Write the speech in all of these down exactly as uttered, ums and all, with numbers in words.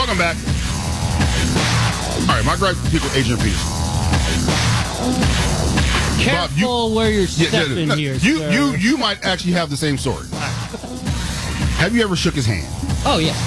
Welcome back. All right, my gripe with Adrian Peterson. Careful Bob, you, where you're yeah, stepping yeah, no, here. You, sir. you, you might actually have the same story. Have you ever shook his hand? Oh yeah.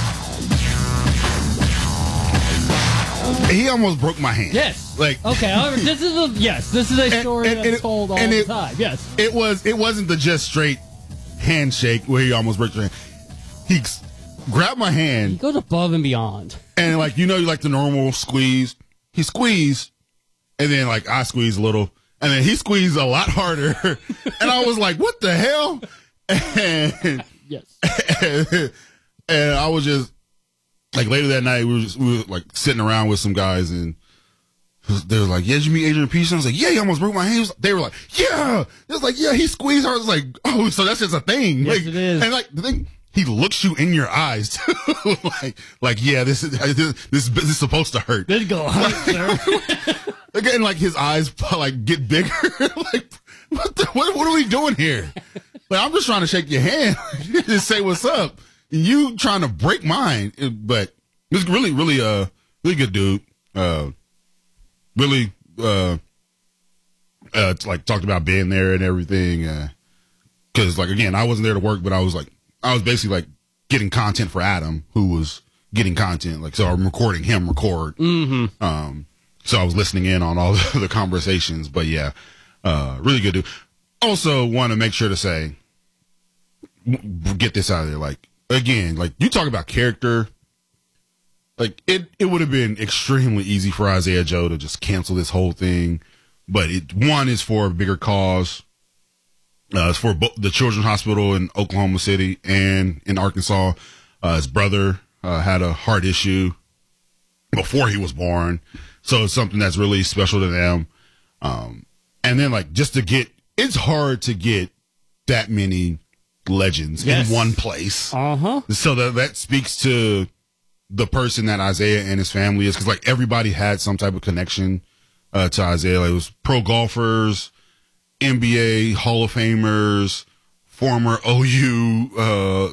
He almost broke my hand. Yes. Like okay. However, this is a yes. This is a And- story and- that's and it- told all and the it- time. Yes. It was. It wasn't the just straight handshake where he almost broke your hand. He s- grabbed my He hand goes above and beyond. and like you know, you like the normal squeeze. He squeezed, and then like I squeezed a little, and then he squeezed a lot harder, and I was like, "What the hell?" And Yes. and I was just like later that night we were just, we were like sitting around with some guys and they were like, "Yeah, did you meet Adrian Peterson?" I was like, "Yeah, he almost broke my hand." They were like, "Yeah." It was like, "Yeah, he squeezed her." I was like, "Oh, so that's just a thing." Yes, like, it is. And like the thing, he looks you in your eyes too, like, like yeah, this is this this, this is supposed to hurt. Did go hard, sir. Again, like his eyes like get bigger. Like, what, the, what what are we doing here? Like, I'm just trying to shake your hand, just say what's up. You trying to break mine, but it's really, really, uh, really good dude. Uh, really, uh, uh, like talked about being there and everything. Uh, cause like, again, I wasn't there to work, but I was like, I was basically like getting content for Adam, who was getting content. Like, so I'm recording him record. Mm-hmm. Um, so I was listening in on all the, the conversations, but yeah, uh, really good dude. Also want to make sure to say, w- get this out of there. Like, again, like you talk about character, like it, it would have been extremely easy for Isaiah Joe to just cancel this whole thing. But it, one is for a bigger cause. Uh, it's for bo- the Children's Hospital in Oklahoma City and in Arkansas. Uh, his brother, uh, had a heart issue before he was born. So it's something that's really special to them. Um, and then like just to get, it's hard to get that many legends Yes. in one place. Uh-huh. So that, that speaks to the person that Isaiah and his family is. Cause like everybody had some type of connection, uh, to Isaiah. Like, it was pro golfers, N B A Hall of Famers, former O U, uh,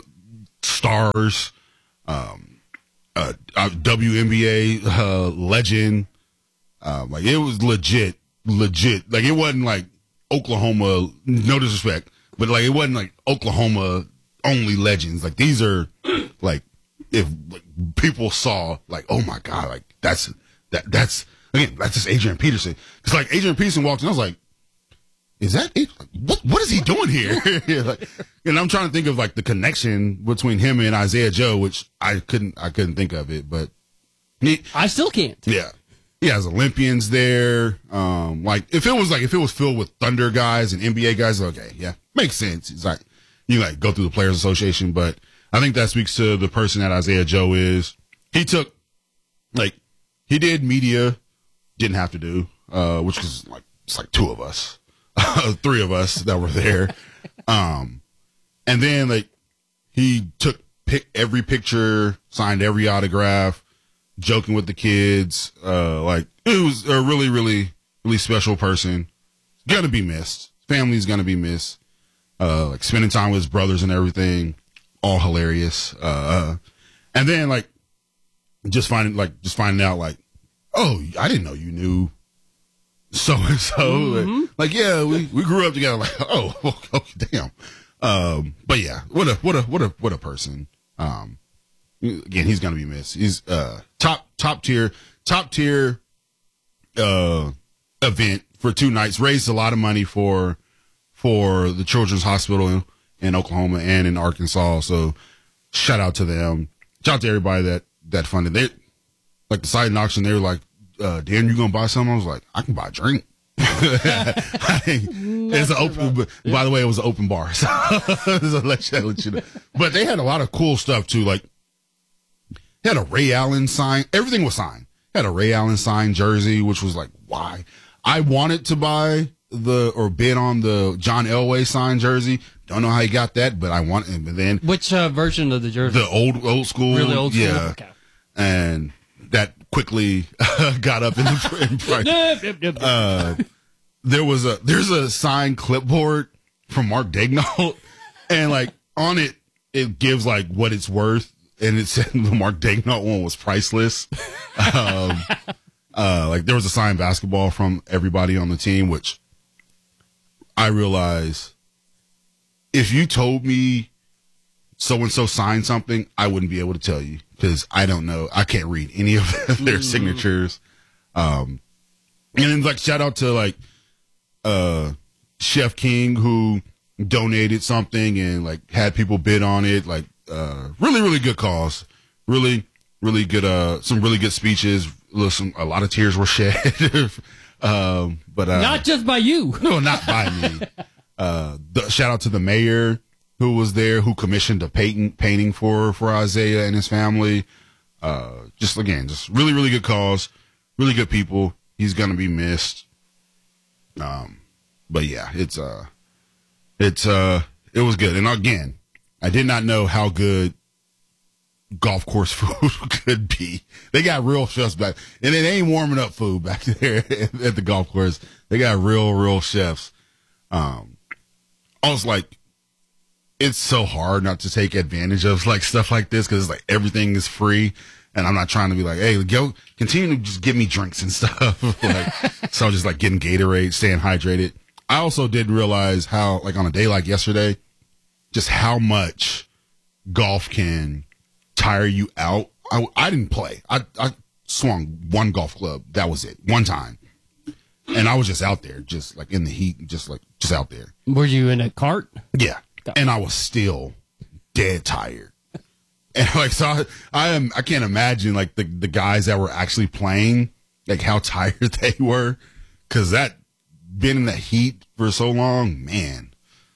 stars, um, uh, uh W N B A, uh, legend. Uh, like it was legit, legit. Like it wasn't like Oklahoma, no disrespect, but like it wasn't like Oklahoma only legends. Like these are like, if like, people saw like, oh my God, like that's, that, that's, again, that's just Adrian Peterson. Cause like Adrian Peterson walked in, I was like, is that it? What, what is he doing here? Yeah, like, and I'm trying to think of like the connection between him and Isaiah Joe, which I couldn't, I couldn't think of it, but he, I still can't. yeah. He has Olympians there. Um, like if it was like, if it was filled with Thunder guys and N B A guys, okay, yeah, makes sense. It's like, you like go through the Players Association, but I think that speaks to the person that Isaiah Joe is. He took, like, he did media, didn't have to do, uh, which was like, it's like two of us, three of us that were there. Um, and then like, he took pick every picture, signed every autograph, joking with the kids. Uh, like it was a really, really, really special person. Gonna be missed. Family's gonna be missed. Uh, like spending time with his brothers and everything, all hilarious. Uh, and then like just finding, like just finding out like, oh, I didn't know you knew so and so. Like, like, yeah, we, we grew up together. Like, oh, okay, damn. Um, but yeah, what a, what a, what a, what a person. Um, Again, he's gonna be missed. He's uh top top tier top tier uh event for two nights. Raised a lot of money for for the Children's Hospital in, in Oklahoma and in Arkansas. So shout out to them. Shout out to everybody that that funded. They like the silent auction. They were like, uh, "Dan, you gonna buy something?" I was like, "I can buy a drink." It's an open, but by the way, it was an open bar. So, so let you, let you know. But they had a lot of cool stuff too. Like, they had a Ray Allen sign. Everything was signed. Had a Ray Allen signed jersey, which was like, why? I wanted to buy the or bid on the John Elway signed jersey. Don't know how he got that, but I want it. But then Which uh, version of the jersey? the old old school, Really old school? yeah. Okay. And that quickly got up in the in price. Yep, yep, yep. Uh, there was a there's a signed clipboard from Mark Daignault, and like on it, it gives like what it's worth. and it said the Mark Daignault one was priceless. um, uh, like there was a signed basketball from everybody on the team, which I realize if you told me so and so signed something, I wouldn't be able to tell you because I don't know. I can't read any of their mm. signatures. Um, and then like shout out to like uh, Chef King who donated something and like had people bid on it. Like uh, really, really good cause. Really, really good. Uh, some really good speeches. Some a lot of tears were shed. um, but uh, not just by you. No, not by me. Uh, the, shout out to the mayor who was there, who commissioned a painting painting for for Isaiah and his family. Uh, just again, just really, really good cause. Really good people. He's gonna be missed. Um, but yeah, it's uh, it's uh, it was good. And again, I did not know how good golf course food could be. They got real chefs back, and it ain't warming up food back there at the golf course. They got real, real chefs. Um, I was like, it's so hard not to take advantage of like stuff like this because like everything is free. And I'm not trying to be like, hey, go continue to just give me drinks and stuff. like, so I'm just like getting Gatorade, staying hydrated. I also did realize how, like on a day like yesterday, just how much golf can tire you out. I, I didn't play. I, I swung one golf club. That was it. One time. And I was just out there, just like in the heat, just like, just out there. Were you in a cart? Yeah. And I was still dead tired. And like, so I, I am, I can't imagine like the, the guys that were actually playing, like how tired they were. Cause that, been in the heat for so long, man,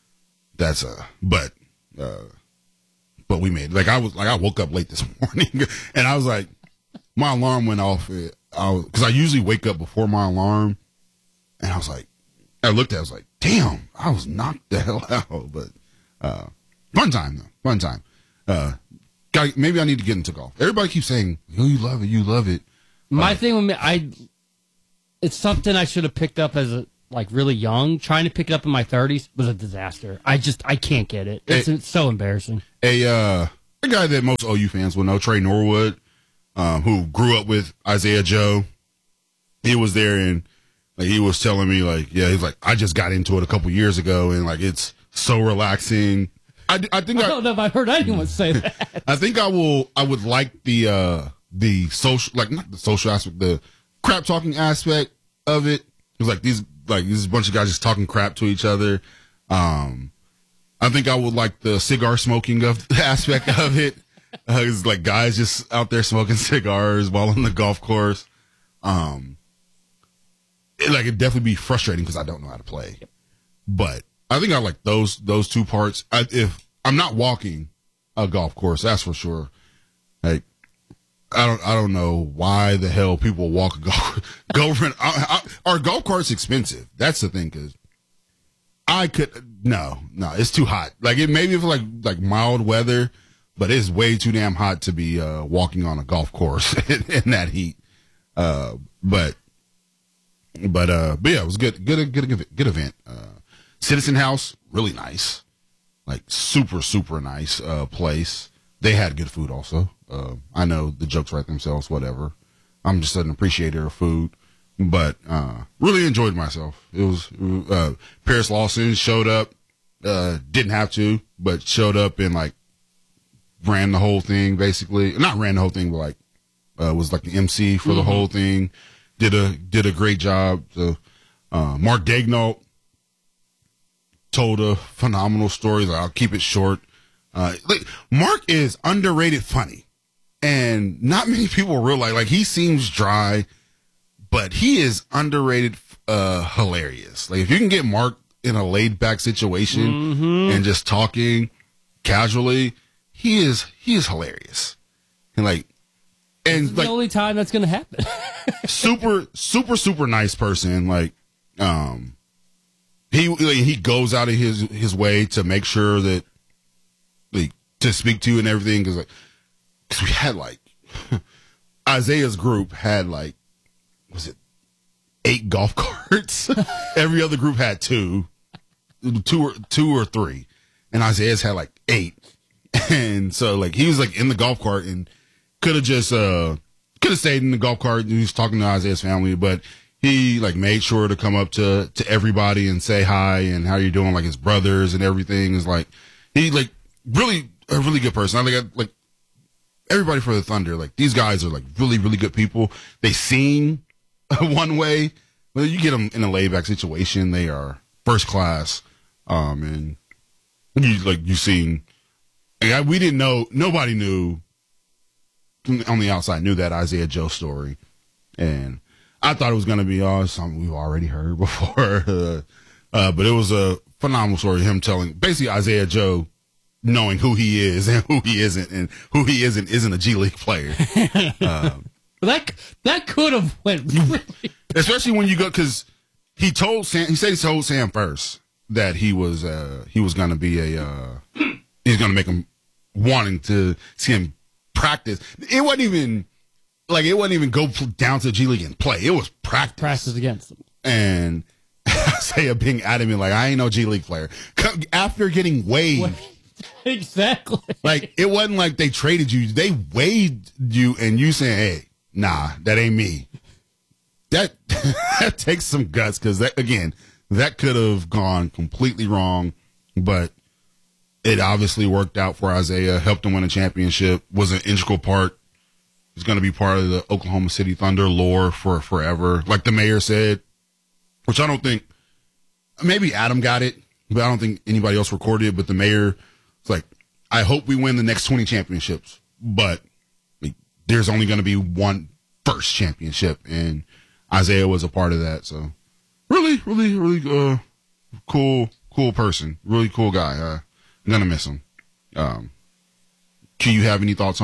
that's a, but, uh, but we made it. Like I was, like I woke up late this morning and I was like, my alarm went off. I was, cause I usually wake up before my alarm. And I was like, I looked at it, I was like, damn, I was knocked the hell out. But, uh, fun time though, fun time. Uh, Guy, maybe I need to get into golf. Everybody keeps saying, oh, you love it, you love it. My uh, thing with me, I, it's something I should have picked up as a, like really young. Trying to pick it up in my thirties was a disaster. I just, I can't get it. It's, a, it's so embarrassing. A, uh, a guy that most O U fans will know, Trey Norwood, um, who grew up with Isaiah Joe. He was there and like, he was telling me like, yeah, he's like, I just got into it a couple years ago and like, it's so relaxing. I, I think I I don't know if I've heard anyone say that. I think I will. I would like the uh, the social, like not the social aspect, the crap talking aspect of it. It's like these, like this is a bunch of guys just talking crap to each other. Um, I think I would like the cigar smoking of the aspect of it. Uh, it's like guys just out there smoking cigars while on the golf course. Um, it, like it'd definitely be frustrating because I don't know how to play, yep. But. I think I like those those two parts. I, if I'm not walking a golf course, that's for sure. Like I don't I don't know why the hell people walk a golf go rent. I, I, our golf cart's expensive. That's the thing, because I could no no it's too hot. Like it maybe if like like mild weather, but it's way too damn hot to be uh, walking on a golf course in, in that heat. Uh, but but uh, but yeah, it was good good good good, good event. Uh, Citizen House, really nice. Like, super, super nice uh, place. They had good food also. Uh, I know the jokes write themselves, whatever. I'm just an appreciator of food. But uh, really enjoyed myself. It was, uh, Paris Lawson showed up. Uh, didn't have to, but showed up and, like, ran the whole thing, basically. Not ran the whole thing, but, like, uh, was, like, the M C for mm-hmm. the whole thing. Did a did a great job. So, uh, Mark Daignault told a phenomenal story. Like, I'll keep it short. Uh, like, Mark is underrated funny, and not many people realize. Like, he seems dry, but he is underrated, uh, hilarious. Like, if you can get Mark in a laid back situation mm-hmm. and just talking casually, he is he is hilarious. And like, and this is like the only time that's gonna happen. super, super, super nice person. Like, um. He he goes out of his his way to make sure that like to speak to you and everything because like cause we had like Isaiah's group had like was it eight golf carts. Every other group had two, two or two or three, and Isaiah's had like eight. And so like he was like in the golf cart and could have just uh could have stayed in the golf cart and he was talking to Isaiah's family, but he like made sure to come up to to everybody and say hi and how you doing, like his brothers and everything. Is like he like really a really good person. I think I, like everybody for the Thunder, like these guys are like really really good people. They seem one way, but you get them in a laid back situation, they are first class. Um and you like you seen. Like I, we didn't know, nobody knew on the outside knew that Isaiah Joe story. And I thought it was going to be uh, something we've already heard before. uh, uh, but it was a phenomenal story. Him telling basically Isaiah Joe knowing who he is and who he isn't, and who he isn't isn't a G League player. um, that that could have went really. Especially when you go, because he told Sam, he said he told Sam first that he was uh, he was going to be a uh, he's going to make him wanting to see him practice. It wasn't even like it wasn't even go down to the G League and play. It was practice. Practice against them. And Isaiah being adamant, like, I ain't no G League player. After getting waived. Exactly. Like, it wasn't like they traded you. They waived you and you saying, hey, nah, that ain't me. That, that takes some guts because, that again, that could have gone completely wrong. But it obviously worked out for Isaiah, helped him win a championship, was an integral part. He's going to be part of the Oklahoma City Thunder lore for forever. Like the mayor said, which I don't think, maybe Adam got it, but I don't think anybody else recorded it. But the mayor was like, I hope we win the next twenty championships, but like, there's only going to be one first championship. And Isaiah was a part of that. So really, really, really uh, cool, cool person. Really cool guy. Uh, I'm going to miss him. Um, do you have any thoughts on